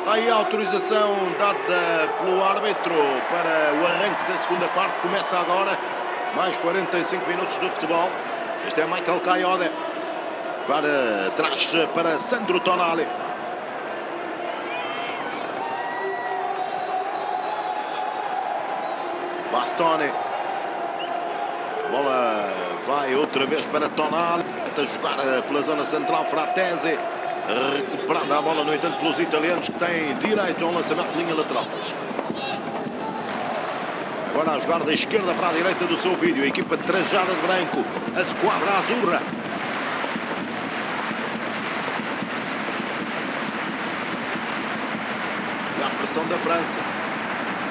Aí a autorização dada pelo árbitro para o arranque da segunda parte. Começa agora, mais 45 minutos de futebol. Este é Michael Kayode. Para trás para Sandro Tonali. Bastoni. A bola vai outra vez para Tonali. Tenta jogar pela zona central. Fratesi. Recuperada a bola, no entanto, pelos italianos, que têm direito a um lançamento de linha lateral. Agora a jogar da esquerda para a direita do seu vídeo. A equipa trajada de branco. A esquadra azurra. E a pressão da França.